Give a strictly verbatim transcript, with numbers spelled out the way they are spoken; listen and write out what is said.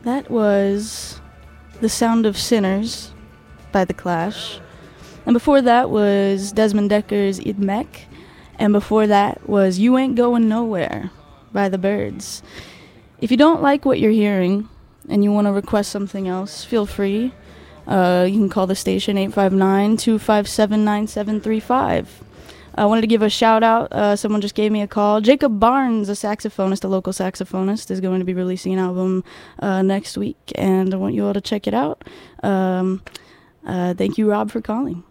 That was The Sound of Sinners by The Clash. And before that was Desmond Decker's Idmek. And before that was You Ain't Going Nowhere by The Byrds. If you don't like what you're hearing and you want to request something else, feel free. Uh, you can call the station eight five nine, two five seven, nine seven three five. I wanted to give a shout out. Uh, someone just gave me a call. Jacob Barnes, a saxophonist, a local saxophonist, is going to be releasing an album uh, next week, and I want you all to check it out. Um, uh, thank you, Rob, for calling.